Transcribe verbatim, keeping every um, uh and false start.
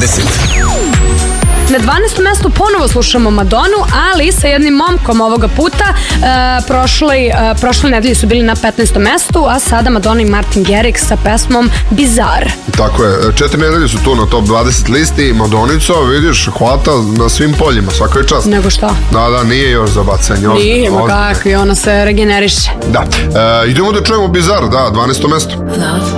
dvadeset. Na dvanaestom mestu ponovo slušamo Madonu, ali sa jednim momkom ovoga puta. E, prošle, e, prošle nedelje su bili na petnaestom mestu, a sada Madonna i Martin Garrix sa pesmom Bizar. Tako je, četiri nedelje su tu na top dvadeset listi. Madonica, vidiš, hvata na svim poljima, svaka je čast. Nego šta? Da, da, nije još za bacanje. Nije, ma kakvi, ona se regeneriše. Da, e, idemo da čujemo Bizar, da, dvanaesto mesto.